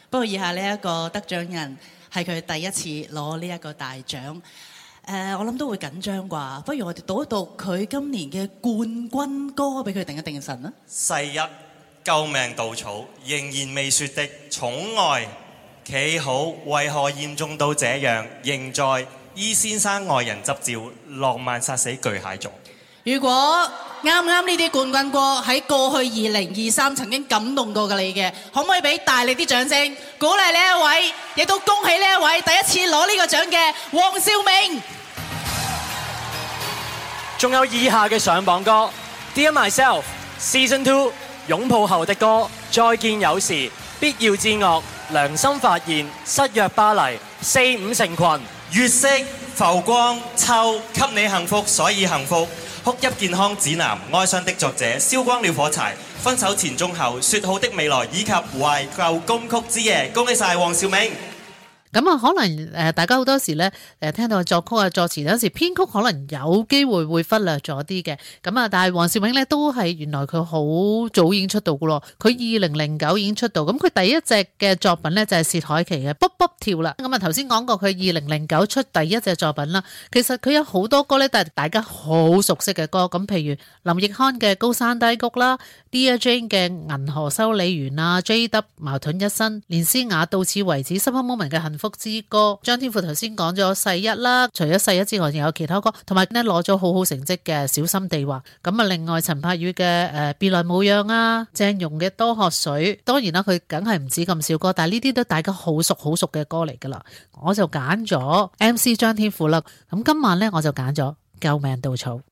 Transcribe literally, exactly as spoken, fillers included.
不過以下呢一個得獎人係佢第一次攞呢一個大獎，誒、呃、我諗都會緊張啩。不如我哋讀一讀佢今年嘅冠軍歌俾佢定一定神啦。 世一救命稻草，仍然未說的寵愛企好，為何嚴重到這樣？仍在伊先生愛人執照，浪漫殺死巨蟹座。 如果啱啱呢啲冠軍歌喺過去二零二三曾經感動過嘅你嘅，可唔可以俾大力啲掌聲鼓勵呢一位，亦都恭喜呢一位第一次攞呢個獎嘅黃兆銘。 仲有以下嘅上榜歌 Dear Myself Season Two 擁抱後的歌，再見有時，必要之惡，良心發現，失約巴黎，四五成群， 月色浮光秋，給你幸福所以幸福，哭泣健康指南，哀傷的作者，燒光了火柴，分手前中後，說好的未來，以及懷舊金曲之夜，恭喜晒黃兆銘。 咁啊，可能誒大家好多時咧誒聽到作曲啊作詞，有時編曲可能有機會會忽略咗啲嘅。咁啊，但係黃兆銘咧都係原來佢好早已經出道噶咯，佢二零零九已經出道。咁佢第一隻嘅作品咧就係薛凱琪嘅《卜卜跳》啦。咁啊頭先講過佢二零零九出第一隻作品啦，其實佢有好多歌咧，但係大家好熟悉嘅歌。咁譬如林奕匡嘅《高山低谷》啦 ，Dear Jane 嘅《銀河修理員》啊 ，J W 矛盾一生，連詩雅到此為止 ，Super Moment 嘅幸福之歌，張天賦頭先講咗世一啦，除咗世一之外，仲有其他歌，同埋咧攞咗好好成績嘅小心地滑。咁啊，另外陳柏宇嘅誒別來無恙啊，鄭融嘅多喝水，當然啦，佢梗係唔止咁少歌，但係呢啲都大家好熟好熟嘅歌嚟噶啦。我就揀咗 M C 張天賦啦，咁今晚咧我就揀咗救命稻草。